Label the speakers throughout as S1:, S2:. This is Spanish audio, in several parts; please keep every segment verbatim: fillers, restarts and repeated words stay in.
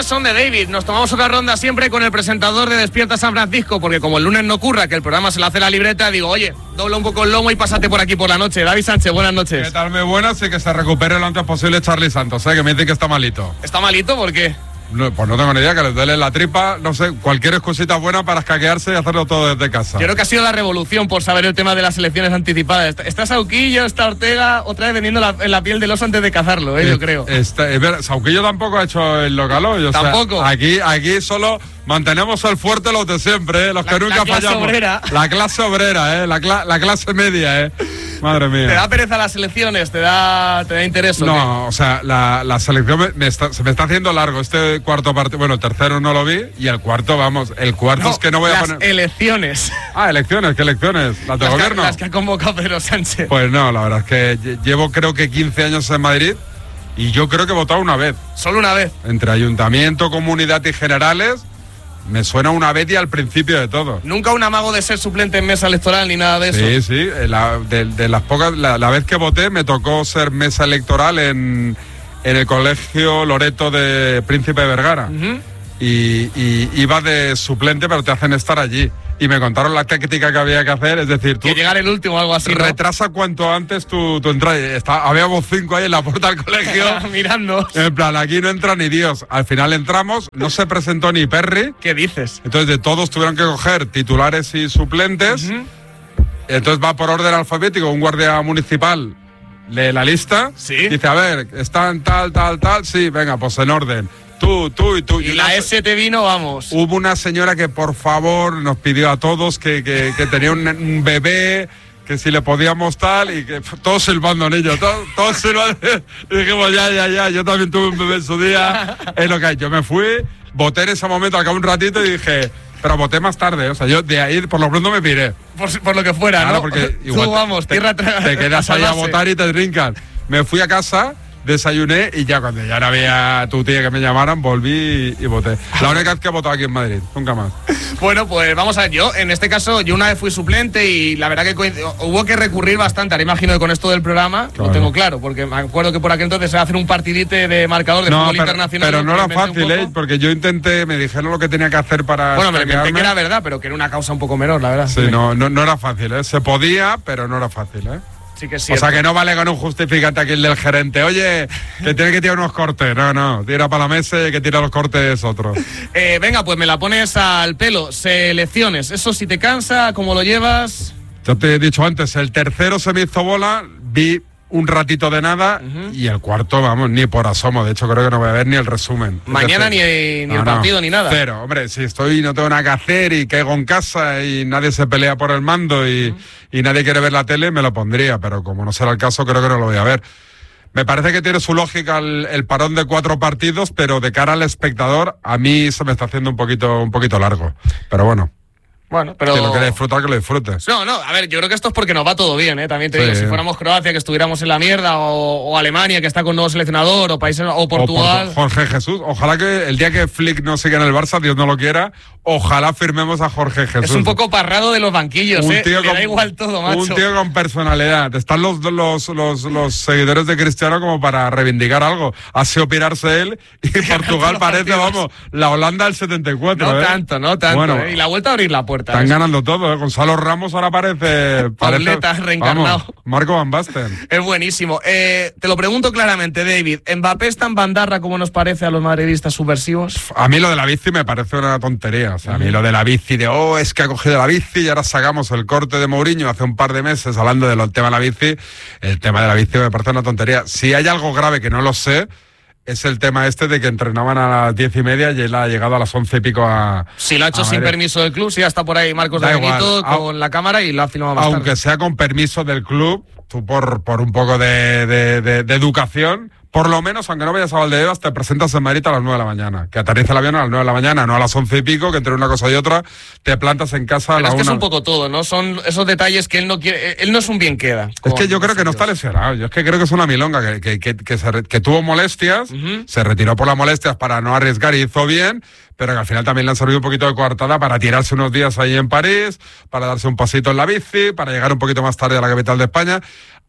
S1: selecciones son de David. Nos tomamos otra ronda siempre con el presentador de Despierta San Francisco, porque como el lunes no ocurra, que el programa se lo hace la libreta, digo, oye, dobla un poco el lomo y pásate por aquí por la noche. David Sánchez, buenas noches.
S2: ¿Qué tal? Muy buenas y que se recupere lo antes posible Charlie Santos, ¿eh? Que me dicen que está malito.
S1: ¿Está malito? ¿Por qué?
S2: No, pues no tengo ni idea, que les duele la tripa, no sé, cualquier excusita buena para escaquearse y hacerlo todo desde casa.
S1: Yo creo que ha sido la revolución por saber el tema de las elecciones anticipadas. Está Sauquillo, está Ortega, otra vez vendiendo la, en la piel del oso antes de cazarlo, ¿eh?
S2: Eh,
S1: yo creo.
S2: Este, ver, Sauquillo tampoco ha hecho el localo. O
S1: ¿Tampoco?
S2: Sea, aquí, aquí solo mantenemos el fuerte los de siempre, ¿eh? Los
S1: la,
S2: que nunca
S1: la clase
S2: fallamos.
S1: Obrera.
S2: La clase obrera, ¿eh? La, cla la clase media, ¿eh? Madre mía.
S1: ¿Te da pereza las elecciones? ¿Te da, te da interés? ¿O
S2: no,
S1: qué?
S2: o sea, la, la selección me, me está, se me está haciendo largo. Este cuarto partido, bueno, el tercero no lo vi y el cuarto, vamos, el cuarto
S1: no,
S2: es que no voy
S1: las
S2: a poner.
S1: elecciones.
S2: Ah, elecciones, ¿qué elecciones? ¿Las de
S1: las
S2: gobierno?
S1: Que, las que ha convocado Pedro Sánchez.
S2: Pues no, la verdad es que llevo creo que quince años en Madrid y yo creo que he votado una vez.
S1: Solo una vez.
S2: Entre ayuntamiento, comunidad y generales. Me suena una vez y al principio de todo.
S1: Nunca un amago de ser suplente en mesa electoral ni nada de eso.
S2: Sí, sí. La, de, de las pocas, la, la vez que voté me tocó ser mesa electoral en, en el colegio Loreto de Príncipe de Vergara. Uh-huh. y, y iba de suplente, pero te hacen estar allí. Y me contaron la táctica que había que hacer, es decir, tú...
S1: Que llegar el último o algo así, ¿no?
S2: Retrasa cuanto antes tu, tu entrada. Está, habíamos cinco ahí en la puerta del colegio.
S1: Mirando.
S2: En plan, aquí no entra ni Dios. Al final entramos, no se presentó ni Perry.
S1: ¿Qué dices?
S2: Entonces de todos tuvieron que coger titulares y suplentes. Uh-huh. Entonces va por orden alfabético, un guardia municipal lee la lista.
S1: Sí.
S2: Dice, a ver, están tal, tal, tal. Sí, venga, pues en orden. Tú, tú y tú.
S1: Y, y la S te vino, vamos.
S2: Hubo una señora que por favor nos pidió a todos que, que, que tenía un, un bebé, que si le podíamos tal, y que todos silbando en ello, todos, todos silbando. Y dijimos, ya, ya, ya, yo también tuve un bebé en su día. Es lo que hay. Yo me fui, voté en ese momento, al cabo un ratito y dije, pero voté más tarde. O sea, yo de ahí por lo pronto me piré.
S1: Por, por lo que fuera,
S2: claro,
S1: ¿no?
S2: Porque
S1: Tú,
S2: igual
S1: vamos,
S2: te,
S1: tierra
S2: te, te quedas ahí a votar y te trincan. Me fui a casa, desayuné y ya cuando ya no había tu tía que me llamaran, volví y, y voté. La única vez que he votado aquí en Madrid, nunca más.
S1: Bueno, pues vamos a ver, yo en este caso, yo una vez fui suplente y la verdad que hubo que recurrir bastante. Ahora imagino que con esto del programa claro. Lo tengo claro, porque me acuerdo que por aquel entonces se iba a hacer un partidite de marcador de
S2: no,
S1: fútbol
S2: pero,
S1: internacional.
S2: Pero no era fácil, ¿eh? Porque yo intenté, me dijeron lo que tenía que hacer para...
S1: Bueno, me inventé que era verdad, pero que era una causa un poco menor, la verdad.
S2: Sí, no, no, no era fácil, ¿eh? Se podía, pero no era fácil, ¿eh?
S1: Sí que sí.
S2: O sea que no vale con un justificante aquí el del gerente. Oye, que tiene que tirar unos cortes. No, no, tira para la mesa y que tira los cortes otro.
S1: Eh, venga, pues me la pones al pelo. Selecciones. Eso si te cansa, ¿cómo lo llevas?
S2: Yo te he dicho antes, el tercero se me hizo bola, vi un ratito de nada uh-huh. y el cuarto, vamos, ni por asomo. De hecho, creo que no voy a ver ni el resumen.
S1: Mañana decir, ni, ni no, el partido
S2: no.
S1: ni nada.
S2: Cero, hombre, si estoy, no tengo nada que hacer y caigo en casa y nadie se pelea por el mando y, uh-huh. y nadie quiere ver la tele, me lo pondría. Pero como no será el caso, creo que no lo voy a ver. Me parece que tiene su lógica el, el parón de cuatro partidos, pero de cara al espectador, a mí se me está haciendo un poquito, un poquito largo. Pero bueno.
S1: Bueno, pero...
S2: Si lo quieres disfrutar, que lo disfrutes.
S1: No, no, a ver, yo creo que esto es porque nos va todo bien, ¿eh? También te sí. digo, si fuéramos Croacia, que estuviéramos en la mierda, o, o Alemania, que está con nuevo seleccionador, o países, o Portugal...
S2: O Jorge Jesús, ojalá que el día que Flick no siga en el Barça, Dios no lo quiera, ojalá firmemos a Jorge Jesús.
S1: Es un poco parrado de los banquillos,
S2: un
S1: ¿eh?
S2: Tío
S1: Le
S2: con,
S1: da igual todo, macho.
S2: Un tío con personalidad. Están los, los, los, los seguidores de Cristiano como para reivindicar algo. Hace opirarse él y Portugal parece, partidos. vamos, la Holanda del setenta y cuatro.
S1: No
S2: ¿eh?
S1: tanto, no tanto. Bueno, ¿eh? Y la vuelta a abrir la puerta.
S2: Están
S1: eso.
S2: ganando todo. Gonzalo Ramos ahora parece...
S1: Pauleta reencarnado.
S2: Vamos, Marco Van Basten.
S1: Es buenísimo. Eh, te lo pregunto claramente, David. ¿Mbappé es tan bandarra como nos parece a los madridistas subversivos?
S2: A mí lo de la bici me parece una tontería. O sea, a mí lo de la bici de, oh, es que ha cogido la bici y ahora sacamos el corte de Mourinho hace un par de meses hablando del tema de la bici. El tema de la bici me parece una tontería. Si hay algo grave que no lo sé... es el tema este de que entrenaban a las diez y media y él ha llegado a las once y pico a...
S1: Si lo ha hecho sin Madrid. Permiso del club, sí, ya está por ahí Marcos de Benito con la cámara y lo ha filmado más
S2: Aunque
S1: tarde.
S2: sea con permiso del club, tú por, por un poco de, de, de, de educación... Por lo menos, aunque no vayas a Valdebebas, te presentas en Madrid a las nueve de la mañana. Que aterriza el avión a las nueve de la mañana, no a las once y pico, que entre una cosa y otra te plantas en casa a
S1: Pero
S2: la
S1: es que
S2: una.
S1: es un poco todo, ¿no? Son esos detalles que él no quiere... Él no es un bien queda.
S2: Es que yo creo que no está lesionado. Yo es que creo que es una milonga, que, que, que, que, se re, que tuvo molestias, uh-huh. se retiró por las molestias para no arriesgar y hizo bien, pero que al final también le han servido un poquito de coartada para tirarse unos días ahí en París, para darse un pasito en la bici, para llegar un poquito más tarde a la capital de España.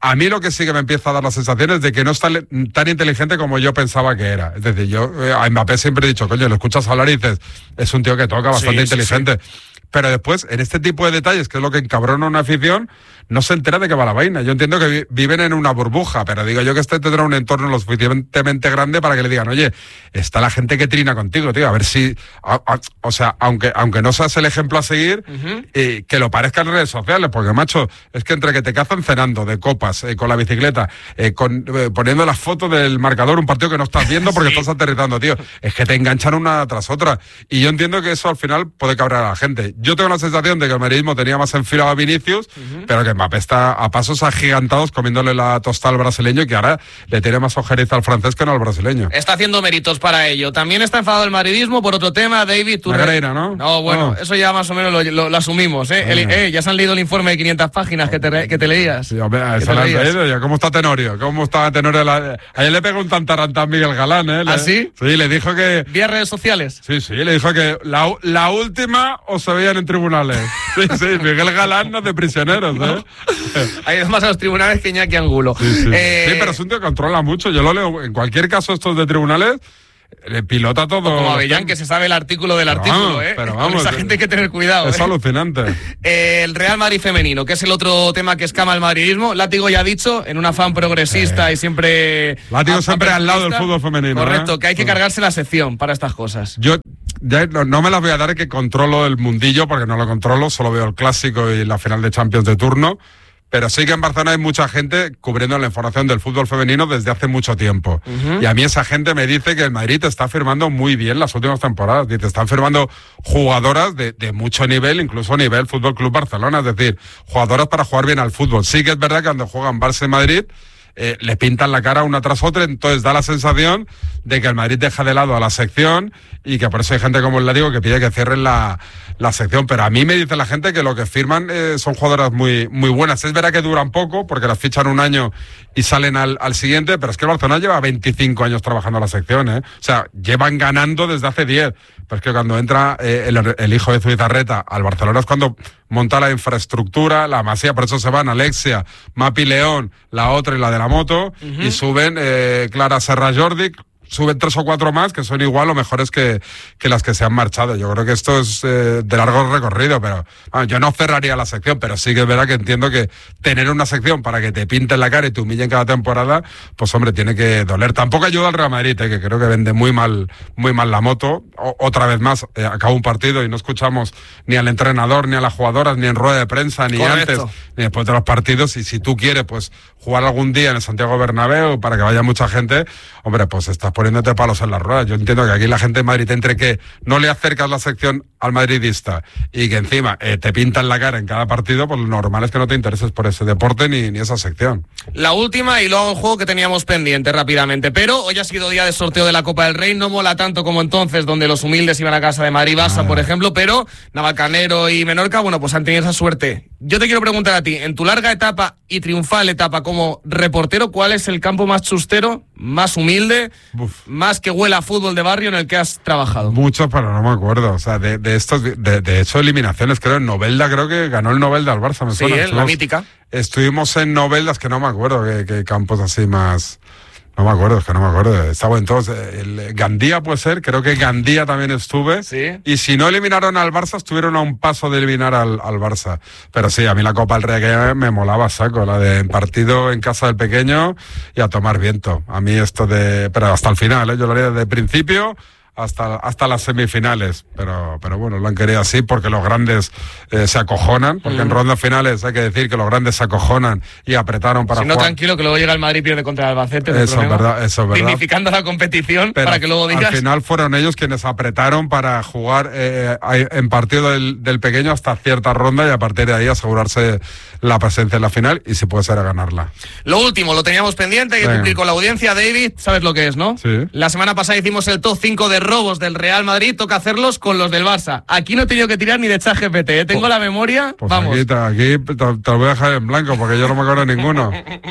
S2: A mí lo que sí que me empieza a dar la sensación es de que no es tan, tan inteligente como yo pensaba que era. Es decir, yo eh, a Mbappé siempre he dicho, coño, lo escuchas hablar y dices, es un tío que toca, bastante sí, inteligente. Sí, sí. Pero después, en este tipo de detalles, que es lo que encabrona una afición, no se entera de qué va la vaina. Yo entiendo que vi- viven en una burbuja, pero digo yo que este tendrá un entorno lo suficientemente grande para que le digan, oye, está la gente que trina contigo, tío, a ver si... A, a, o sea, aunque aunque no seas el ejemplo a seguir, uh-huh. eh, que lo parezca en redes sociales, porque, macho, es que entre que te cazan cenando, de copas, eh, con la bicicleta, eh, con, eh, poniendo las fotos del marcador, un partido que no estás viendo porque sí. estás aterrizando, tío, es que te enganchan una tras otra. Y yo entiendo que eso al final puede cabrear a la gente. Yo tengo la sensación de que el madridismo tenía más enfilado a Vinicius, uh-huh. pero que Mbappé está a pasos agigantados comiéndole la tostada al brasileño, que ahora le tiene más ojeriza al francés que no al brasileño.
S1: Está haciendo méritos para ello. También está enfadado el madridismo por otro tema, David. Tú
S2: Negreira, ¿no?
S1: No, bueno, oh. eso ya más o menos lo, lo, lo asumimos, ¿eh? El, eh. Ya se han leído el informe de quinientas páginas que te, que te leías.
S2: Sí, hombre, eso lo has leído ya. ¿Cómo está Tenorio? ¿Cómo está Tenorio? La... Ayer le pegó un tantarantán Miguel Galán, ¿eh?
S1: ¿Ah, sí?
S2: Sí, le dijo que...
S1: ¿Vía redes sociales?
S2: Sí, sí, le dijo que la, la última os se veían en tribunales. Sí, sí, Miguel Galán no es de prisioneros, ¿eh?
S1: Hay más a los tribunales que Iñaki Angulo.
S2: Sí, sí.
S1: Eh...
S2: sí, pero es un tío que controla mucho. Yo lo leo, en cualquier caso estos de tribunales, le pilota todo.
S1: O como Avellán, que se sabe el artículo del pero artículo,
S2: vamos,
S1: ¿eh?
S2: Pero vamos,
S1: con esa gente hay que tener cuidado.
S2: Es
S1: ¿eh?
S2: alucinante.
S1: Eh, el Real Madrid femenino, que es el otro tema que escama el madridismo. Látigo ya ha dicho, en un afán progresista eh. y siempre...
S2: Látigo siempre al lado del fútbol femenino.
S1: Correcto,
S2: ¿eh?
S1: que hay que cargarse la sección para estas cosas.
S2: Yo ya no, no me las voy a dar que controlo el mundillo, porque no lo controlo, solo veo el clásico y la final de Champions de turno. Pero sí que en Barcelona hay mucha gente cubriendo la información del fútbol femenino desde hace mucho tiempo. Uh-huh. Y a mí esa gente me dice que el Madrid está firmando muy bien las últimas temporadas. Dice, están firmando jugadoras de, de mucho nivel, incluso nivel Fútbol Club Barcelona. Es decir, jugadoras para jugar bien al fútbol. Sí que es verdad que cuando juegan Barça y Madrid, eh, le pintan la cara una tras otra, entonces da la sensación de que el Madrid deja de lado a la sección y que por eso hay gente como le digo que pide que cierren la, la sección, pero a mí me dice la gente que lo que firman eh, son jugadoras muy, muy buenas. Es verdad que duran poco porque las fichan un año y salen al, al siguiente, pero es que el Barcelona lleva veinticinco años trabajando la sección, ¿eh? O sea, llevan ganando desde hace diez. Pero es que cuando entra eh, el, el hijo de Zubizarreta al Barcelona es cuando monta la infraestructura, la Masía, por eso se van Alexia, Mapi León, la otra y la de la moto, uh-huh. y suben eh, Clara Serra Jordi, suben tres o cuatro más que son igual o mejores que, que las que se han marchado. Yo creo que esto es eh, de largo recorrido, pero bueno, yo no cerraría la sección, pero sí que es verdad que entiendo que tener una sección para que te pinten la cara y te humillen cada temporada, pues hombre, tiene que doler. Tampoco ayuda al Real Madrid, eh, que creo que vende muy mal, muy mal la moto. O, otra vez más, eh, acaba un partido y no escuchamos ni al entrenador, ni a las jugadoras, ni en rueda de prensa, ni Correcto. antes, ni después de los partidos. Y si tú quieres, pues jugar algún día en el Santiago Bernabéu para que vaya mucha gente, hombre, pues estás poniéndote palos en las ruedas. Yo entiendo que aquí la gente en Madrid, entre que no le acercas la sección al madridista y que encima eh, te pintan la cara en cada partido, pues lo normal es que no te intereses por ese deporte ni, ni esa sección.
S1: La última y luego un juego que teníamos pendiente rápidamente, pero hoy ha sido día de sorteo de la Copa del Rey, no mola tanto como entonces donde los humildes iban a casa de Madrid-Barça, ah. por ejemplo, pero Navalcarnero y Menorca, bueno, pues han tenido esa suerte. Yo te quiero preguntar a ti, en tu larga etapa y triunfal etapa como reportero, ¿cuál es el campo más chustero, más humilde, Uf. más que huela a fútbol de barrio en el que has trabajado?
S2: Mucho, pero no me acuerdo. O sea, de, de estos, de, de hecho, eliminaciones, creo, en Novelda, creo que ganó el Novelda al Barça, me
S1: sí,
S2: suena.
S1: Sí, la mítica.
S2: Estuvimos en Novelda, es que no me acuerdo qué, qué campos así más... No me acuerdo, es que no me acuerdo. Estaba entonces, el Gandía puede ser, creo que Gandía también estuve.
S1: Sí.
S2: Y si no eliminaron al Barça, estuvieron a un paso de eliminar al, al Barça. Pero sí, a mí la Copa del Rey que me molaba saco, la de partido en casa del pequeño y a tomar viento. A mí esto de... Pero hasta el final, ¿eh? Yo lo haría desde el principio hasta, hasta las semifinales, pero, pero bueno, lo han querido así porque los grandes eh, se acojonan, porque mm. en rondas finales hay que decir que los grandes se acojonan y apretaron para
S1: si no,
S2: jugar.
S1: tranquilo, que luego llega el Madrid y pierde contra el Albacete.
S2: Eso es verdad, eso es verdad.
S1: Dignificando la competición, pero para que luego digas...
S2: al final fueron ellos quienes apretaron para jugar eh, en partido del, del pequeño hasta cierta ronda y a partir de ahí asegurarse la presencia en la final y si puede ser a ganarla.
S1: Lo último, lo teníamos pendiente, hay que cumplir con la audiencia. David, ¿sabes lo que es, no?
S2: Sí.
S1: La semana pasada hicimos el top cinco de robos del Real Madrid, toca hacerlos con los del Barça. Aquí no he tenido que tirar ni de ChatGPT, ¿eh? Tengo pues, la memoria,
S2: pues
S1: vamos.
S2: Aquí, te, aquí te, te lo voy a dejar en blanco porque yo no me acuerdo de ninguno.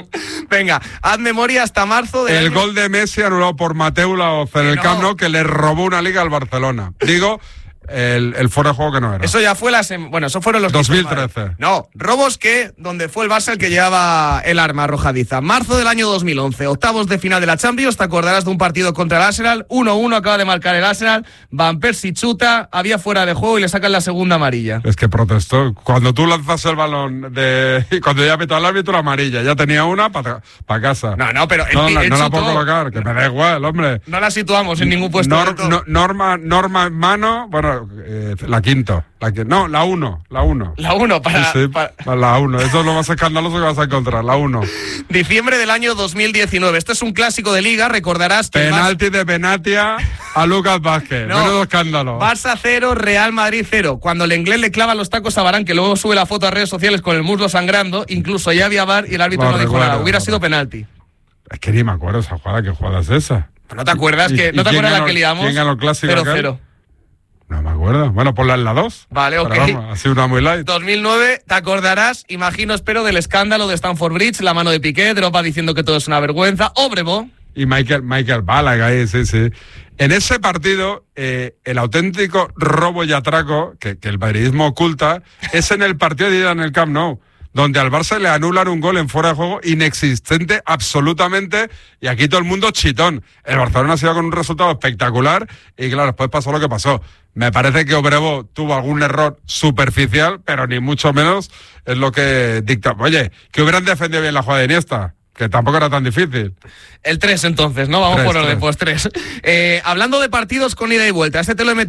S1: Venga, haz memoria hasta marzo. De
S2: el
S1: año...
S2: gol de Messi anulado por Mateu Laoz en el no. Camp Nou, que le robó una liga al Barcelona. Digo... el, el fuera de juego que no era.
S1: Eso ya fue la sem- bueno, eso fueron los
S2: dos mil trece.
S1: No, robos que donde fue el Barça el que llevaba el arma arrojadiza. Marzo del año dos mil once, octavos de final de la Champions, te acordarás de un partido contra el Arsenal, uno uno acaba de marcar el Arsenal, Van Persie chuta, había fuera de juego y le sacan la segunda amarilla.
S2: Es que protestó. Cuando tú lanzas el balón de y cuando ya pitó el árbitro amarilla, ya tenía una para pa casa.
S1: No, no, pero
S2: no,
S1: él,
S2: la,
S1: él
S2: no la
S1: chutó.
S2: puedo colocar, que me da igual, hombre.
S1: No la situamos en ningún puesto.
S2: Nor, no, norma, norma en mano, bueno, eh, la quinto. La que, no, la uno, la uno.
S1: La uno para,
S2: Sí, sí,
S1: para...
S2: la uno. Eso es lo más escandaloso que vas a encontrar, la uno.
S1: Diciembre del año dos mil diecinueve. Esto es un clásico de Liga, recordarás que...
S2: Penalti de Benatia a Lucas Vázquez.
S1: No,
S2: menudo escándalo.
S1: Barça cero, Real Madrid cero. Cuando el inglés le clava los tacos a Varane, que luego sube la foto a redes sociales con el muslo sangrando, incluso ya había V A R y el árbitro
S2: Lo
S1: no dijo
S2: recuerdo,
S1: nada. Hubiera
S2: lo
S1: sido penalti.
S2: Es que ni me acuerdo esa jugada, ¿qué jugada es esa?
S1: ¿No te acuerdas
S2: ¿Y-
S1: que
S2: y
S1: no te
S2: quién
S1: acuerdas la
S2: ganó-
S1: que liamos?
S2: quién ganó el clásico
S1: cero
S2: aquel?
S1: cero.
S2: No me acuerdo. Bueno, ponla en la dos.
S1: Vale, ok.
S2: Pero vamos, ha sido una muy light.
S1: dos mil nueve, te acordarás, imagino, espero, del escándalo de Stamford Bridge, la mano de Piqué, Drogba diciendo que todo es una vergüenza. Obrebo.
S2: Y Michael, Michael Ballack ahí, sí, sí. En ese partido, eh, el auténtico robo y atraco que, que el madridismo oculta es en el partido de ida en el Camp Nou, donde al Barça le anulan un gol en fuera de juego inexistente absolutamente, y aquí todo el mundo chitón. El Barcelona se iba con un resultado espectacular y claro, después pasó lo que pasó. Me parece que Obrebo tuvo algún error superficial, pero ni mucho menos es lo que dicta. Oye, que hubieran defendido bien la jugada de Iniesta, que tampoco era tan difícil.
S1: El tres entonces, ¿no? Vamos
S2: Tres,
S1: por orden,
S2: tres.
S1: pues tres. Eh, hablando de partidos con ida y vuelta, este te lo he metido